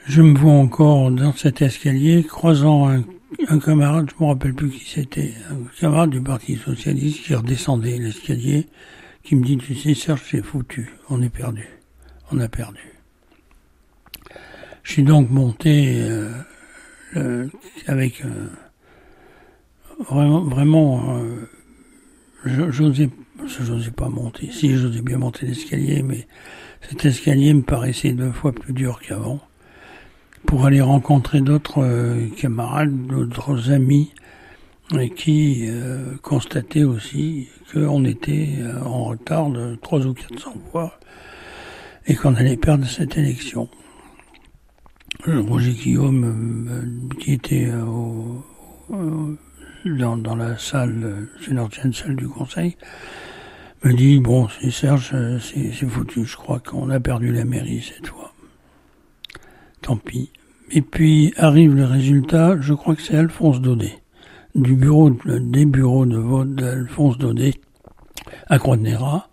Je me vois encore dans cet escalier, croisant un camarade, je me rappelle plus qui c'était, un camarade du Parti Socialiste qui redescendait l'escalier, qui me dit, tu sais Serge, c'est foutu, on est perdu, on a perdu. Je suis donc monté avec vraiment j'osais pas monter. Si, j'osais bien monter l'escalier, mais cet escalier me paraissait 2 fois plus dur qu'avant. Pour aller rencontrer d'autres camarades, d'autres amis, qui constataient aussi qu'on était en retard de 300 ou 400 voix et qu'on allait perdre cette élection. Roger Guillaume, qui était dans la salle, c'est l'ancienne salle du conseil, me dit, bon, c'est Serge, c'est foutu, je crois qu'on a perdu la mairie cette fois. Tant pis. Et puis arrive le résultat, je crois que c'est Alphonse Daudet, des bureaux de vote d'Alphonse Daudet à Croix-de-Néra.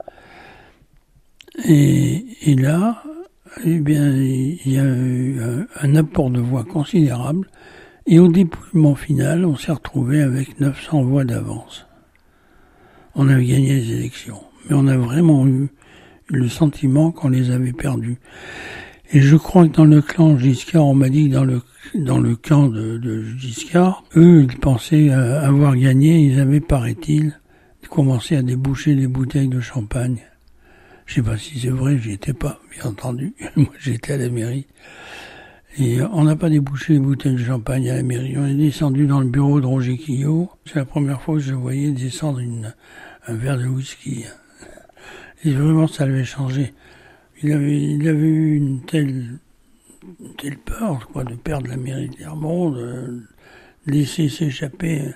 Et là, eh bien, il y a eu un apport de voix considérable. Et au dépouillement final, on s'est retrouvé avec 900 voix d'avance. On avait gagné les élections. Mais on a vraiment eu le sentiment qu'on les avait perdues. Et je crois que dans le clan Giscard, on m'a dit que dans le camp de Giscard, eux, ils pensaient avoir gagné. Ils avaient, paraît-il, commencé à déboucher les bouteilles de champagne. Je sais pas si c'est vrai, j'y étais pas, bien entendu. Moi, j'étais à la mairie. Et on n'a pas débouché les bouteilles de champagne à la mairie. On est descendu dans le bureau de Roger Quillot. C'est la première fois que je voyais descendre un verre de whisky. Et vraiment, ça l'avait changé. Il avait eu une telle peur, quoi, de perdre la mairie de Clermont, de laisser s'échapper.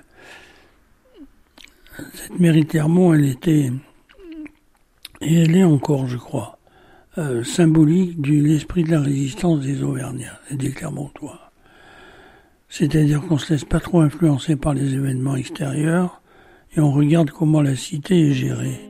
Cette mairie de Clermont, elle était, et elle est encore, je crois, symbolique de l'esprit de la résistance des Auvergnats et des Clermontois. C'est-à-dire qu'on se laisse pas trop influencer par les événements extérieurs et on regarde comment la cité est gérée.